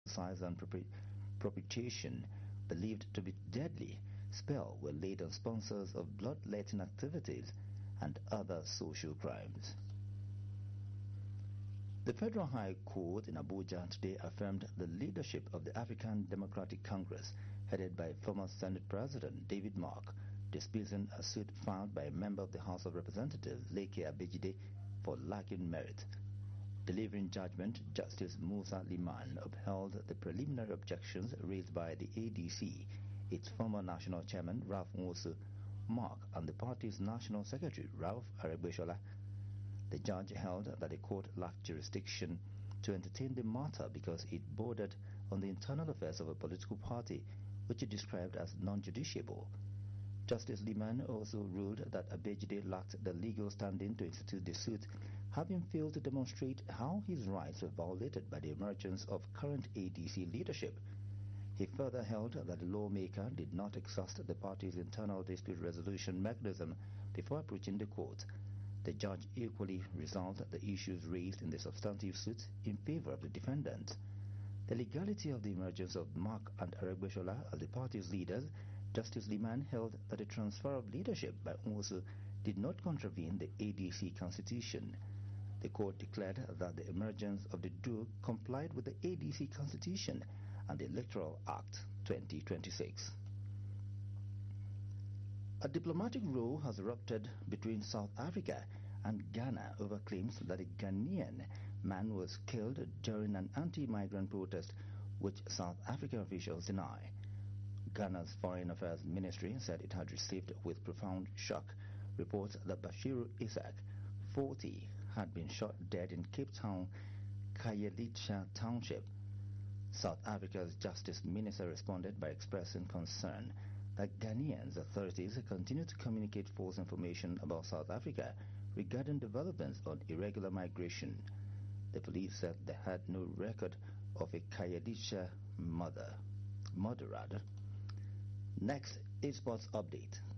size and propitiation, believed to be deadly, spell were laid on sponsors of bloodletting activities and other social crimes. The Federal High Court in Abuja today affirmed the leadership of the African Democratic Congress, headed by former Senate President David Mark, dismissing a suit filed by a member of the House of Representatives, Leke Abejide, for lacking merit. Delivering judgment, Justice Musa Liman upheld the preliminary objections raised by the ADC, its former national chairman Ralph Nwosu, Mark, and the party's national secretary Ralph Aregbesola. The judge held that the court lacked jurisdiction to entertain the matter because it bordered on the internal affairs of a political party, which it described as non-judiciable. Justice Liman also ruled that Abejide lacked the legal standing to institute the suit, having failed to demonstrate how his rights were violated by the emergence of current ADC leadership. He further held that the lawmaker did not exhaust the party's internal dispute resolution mechanism before approaching the court. The judge equally resolved the issues raised in the substantive suit in favor of the defendant. The legality of the emergence of Mark and Aregbesola as the party's leaders, Justice Liman held that the transfer of leadership by Nwosu did not contravene the ADC constitution. The court declared that the emergence of the duo complied with the ADC constitution and the Electoral Act 2026. A diplomatic row has erupted between South Africa and Ghana over claims that a Ghanaian man was killed during an anti-migrant protest, which South African officials deny. Ghana's Foreign Affairs Ministry said it had received with profound shock reports that Bashiru Isaac, 40, had been shot dead in Cape Town, Khayelitsha Township. South Africa's Justice Minister responded by expressing concern that Ghanaian authorities continue to communicate false information about South Africa regarding developments on irregular migration. The police said they had no record of a Khayelitsha murder. Next, a sports update.